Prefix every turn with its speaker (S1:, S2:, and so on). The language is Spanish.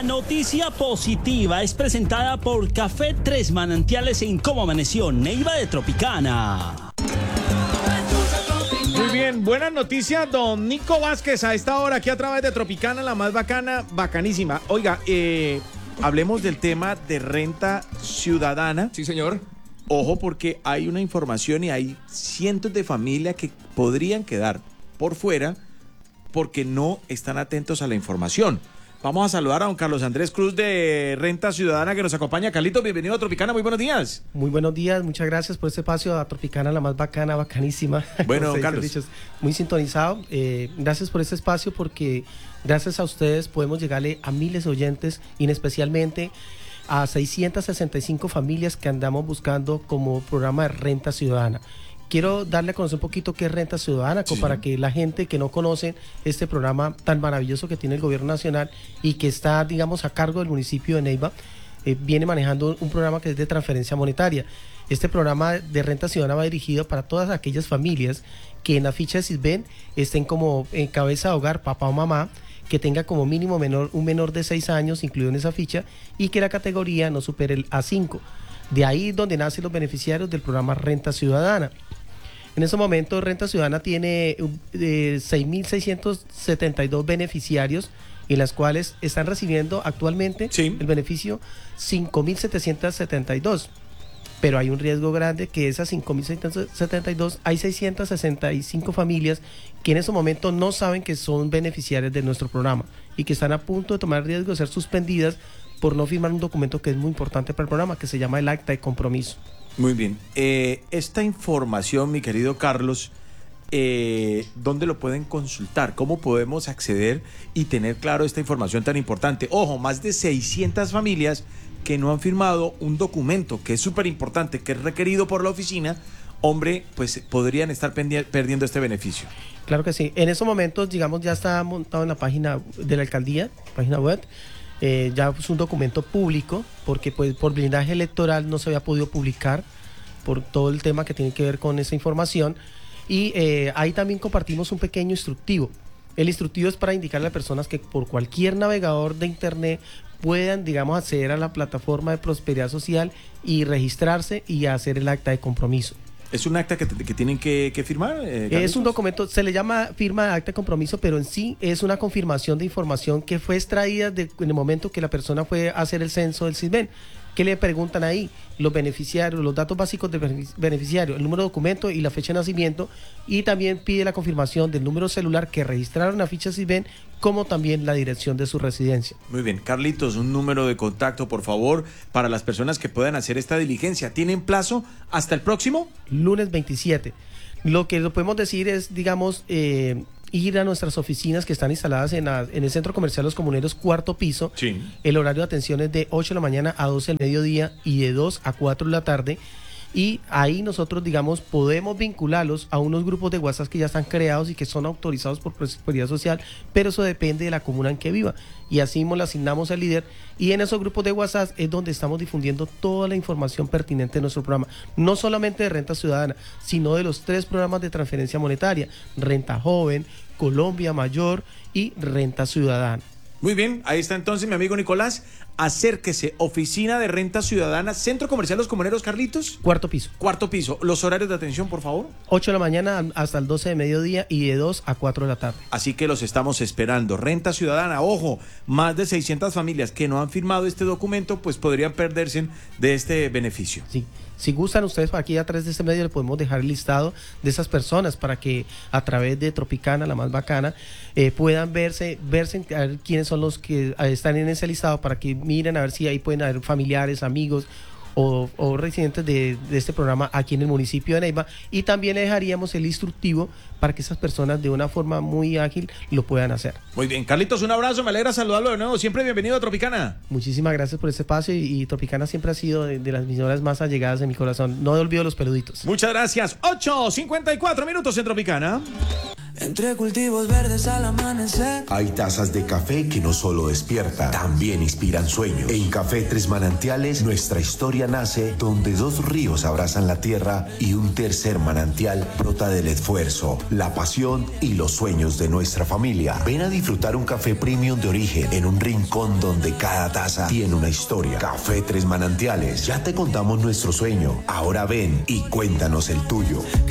S1: La noticia positiva es presentada por Café Tres Manantiales en Cómo Amaneció, Neiva de Tropicana.
S2: Muy bien, buenas noticias, don Nico Vázquez, a esta hora aquí a través de Tropicana, la más bacana, bacanísima. Oiga, hablemos del tema de renta ciudadana.
S3: Sí, señor.
S2: Ojo, porque hay una información y hay cientos de familias que podrían quedar por fuera porque no están atentos a la información. Vamos a saludar a don Carlos Andrés Cruz de Renta Ciudadana que nos acompaña. Carlitos, bienvenido a Tropicana, muy buenos días.
S4: Muy buenos días, muchas gracias por este espacio a Tropicana, la más bacana, bacanísima.
S2: Bueno, don Carlos.
S4: Dichos, muy sintonizado. Gracias por este espacio porque gracias a ustedes podemos llegarle a miles de oyentes y especialmente a 665 familias que andamos buscando como programa de Renta Ciudadana. Quiero darle a conocer un poquito qué es Renta Ciudadana, como para que la gente que no conoce este programa tan maravilloso que tiene el gobierno nacional y que está, digamos, a cargo del municipio de Neiva, viene manejando un programa que es de transferencia monetaria. Este programa de Renta Ciudadana va dirigido para todas aquellas familias que en la ficha de Sisbén estén como en cabeza de hogar, papá o mamá, que tenga como mínimo un menor de 6 años incluido en esa ficha y que la categoría no supere el A5. De ahí donde nacen los beneficiarios del programa Renta Ciudadana. En este momento Renta Ciudadana tiene 6.672 beneficiarios, en las cuales están recibiendo actualmente el beneficio 5.772. Pero hay un riesgo grande que esas 5.672, hay 665 familias que en ese momento no saben que son beneficiarias de nuestro programa y que están a punto de tomar el riesgo de ser suspendidas por no firmar un documento que es muy importante para el programa, que se llama el acta de compromiso.
S2: Muy bien. Esta información, mi querido Carlos, ¿dónde lo pueden consultar? ¿Cómo podemos acceder y tener claro esta información tan importante? Ojo, más de 600 familias que no han firmado un documento que es súper importante, que es requerido por la oficina, hombre, pues podrían estar perdiendo este beneficio.
S4: Claro que sí. En esos momentos, digamos, ya está montado en la página de la alcaldía, página web. Ya es un documento público porque pues por blindaje electoral no se había podido publicar por todo el tema que tiene que ver con esa información y ahí también compartimos un pequeño instructivo. El instructivo es para indicarle a las personas que por cualquier navegador de internet puedan, digamos, acceder a la plataforma de Prosperidad Social y registrarse y hacer el acta de compromiso.
S2: ¿Es un acta que tienen que firmar?
S4: Es un documento, se le llama firma de acta de compromiso, pero en sí es una confirmación de información que fue extraída en el momento que la persona fue a hacer el censo del Sisbén. ¿Qué le preguntan ahí? Los beneficiarios, los datos básicos del beneficiario, el número de documento y la fecha de nacimiento, y también pide la confirmación del número celular que registraron en la ficha Sisbén, como también la dirección de su residencia.
S2: Muy bien, Carlitos, un número de contacto, por favor, para las personas que puedan hacer esta diligencia. ¿Tienen plazo hasta el próximo?
S4: Lunes 27. Lo que lo podemos decir es, digamos, ir a nuestras oficinas que están instaladas en el Centro Comercial Los Comuneros, cuarto piso.
S2: Sí.
S4: El horario de atención es de 8 de la mañana a 12 del mediodía y de 2 a 4 de la tarde. Y ahí nosotros, digamos, podemos vincularlos a unos grupos de WhatsApp que ya están creados y que son autorizados por Prosperidad Social, pero eso depende de la comuna en que viva. Y así mismo le asignamos al líder y en esos grupos de WhatsApp es donde estamos difundiendo toda la información pertinente de nuestro programa. No solamente de Renta Ciudadana, sino de los 3 programas de transferencia monetaria: Renta Joven, Colombia Mayor y Renta Ciudadana.
S2: Muy bien, ahí está entonces mi amigo Nicolás. Acérquese, Oficina de Renta Ciudadana, Centro Comercial Los Comuneros, Carlitos.
S4: Cuarto piso.
S2: Cuarto piso. Los horarios de atención, por favor.
S4: 8 de la mañana hasta el 12 de mediodía y de 2 a 4 de la tarde.
S2: Así que los estamos esperando. Renta Ciudadana, ojo, más de 600 familias que no han firmado este documento, pues podrían perderse de este beneficio.
S4: Sí. Si gustan ustedes, aquí a través de este medio le podemos dejar el listado de esas personas para que a través de Tropicana, la más bacana, puedan verse a ver quiénes son los que están en ese listado, para que miren a ver si ahí pueden haber familiares, amigos o residentes de este programa aquí en el municipio de Neiva, y también le dejaríamos el instructivo para que esas personas de una forma muy ágil lo puedan hacer.
S2: Muy bien, Carlitos, un abrazo, me alegra saludarlo de nuevo, siempre bienvenido a Tropicana.
S4: Muchísimas gracias por este espacio y Tropicana siempre ha sido de las emisoras más allegadas de mi corazón. No olvido los peluditos.
S2: Muchas gracias. 8:54 minutos en Tropicana.
S3: Entre cultivos verdes al amanecer.
S5: Hay tazas de café que no solo despiertan, también inspiran sueños. En Café Tres Manantiales, nuestra historia nace donde dos ríos abrazan la tierra y un tercer manantial brota del esfuerzo, la pasión y los sueños de nuestra familia. Ven a disfrutar un café premium de origen en un rincón donde cada taza tiene una historia. Café Tres Manantiales, ya te contamos nuestro sueño. Ahora ven y cuéntanos el tuyo.